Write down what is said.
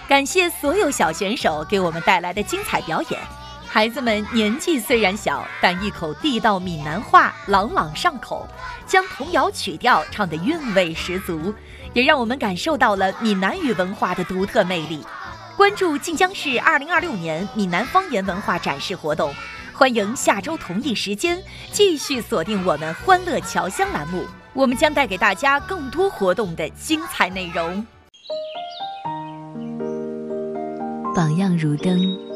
感谢所有小选手给我们带来的精彩表演。孩子们年纪虽然小，但一口地道闽南话朗朗上口，将童谣曲调唱得韵味十足，也让我们感受到了闽南语文化的独特魅力。关注晋江市2026年闽南方言文化展示活动，欢迎下周同一时间继续锁定我们欢乐侨乡栏目，我们将带给大家更多活动的精彩内容。 榜样如灯，